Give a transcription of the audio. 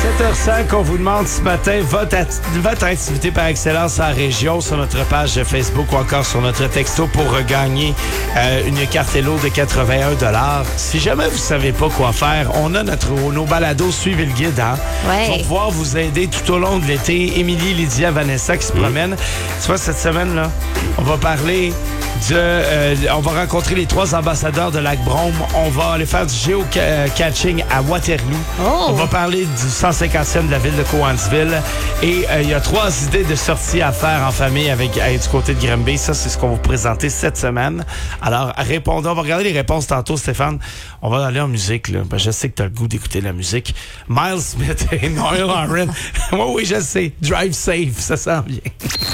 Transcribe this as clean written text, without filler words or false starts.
7h05, on vous demande ce matin votre activité par excellence en région sur notre page de Facebook ou encore sur notre texto pour gagner une carte Hello de 81 $. Si jamais vous ne savez pas quoi faire, on a nos balados Suivez le guide. Hein? Ouais. Pour pouvoir vous aider tout au long de l'été. Émilie, Lydia, Vanessa qui se promènent. Tu vois, cette semaine-là, on va parler on va rencontrer les 3 ambassadeurs de Lac-Brome. On va aller faire du géocaching à Waterloo. Oh. On va parler du 150e de la ville de Cowansville. Et il y a 3 idées de sorties à faire en famille du côté de Granby. Ça, c'est ce qu'on va vous présenter cette semaine. Alors, répondons. On va regarder les réponses tantôt, Stéphane. On va aller en musique. Là. Ben, je sais que tu as le goût d'écouter la musique. Miles Smith et Noel Horan. Oui, je sais. Drive safe, ça sent bien.